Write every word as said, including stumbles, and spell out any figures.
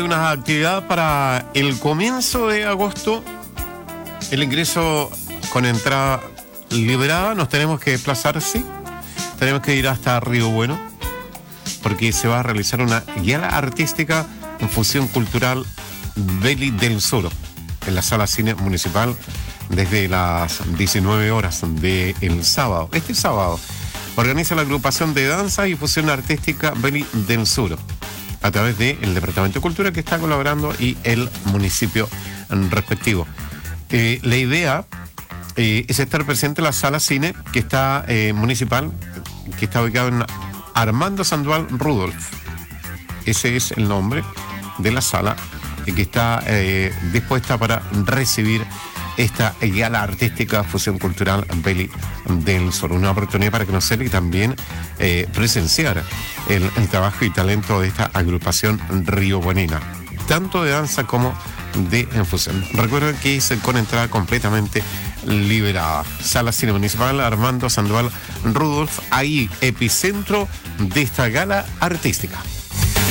una actividad para el comienzo de agosto. El ingreso con entrada liberada. Nos tenemos que desplazar, sí. Tenemos que ir hasta Río Bueno, porque se va a realizar una gala artística en fusión cultural Belly del Sur, en la Sala Cine Municipal, desde las diecinueve horas del sábado. Este sábado organiza la agrupación de danza y fusión artística Belly del Sur, a través del Departamento de Cultura, que está colaborando, y el municipio respectivo. Eh, la idea eh, es estar presente en la Sala Cine, que está eh, municipal, que está ubicado en Armando Sandoval Rudolf. Ese es el nombre de la sala, eh, que está eh, dispuesta para recibir esta gala artística fusión cultural Belly del Sur. Una oportunidad para conocer y también eh, presenciar el, el trabajo y talento de esta agrupación riobuenina, tanto de danza como de fusión. Recuerden que es con entrada completamente liberada. Sala Cine Municipal Armando Sandoval Rudolf, ahí epicentro de esta gala artística.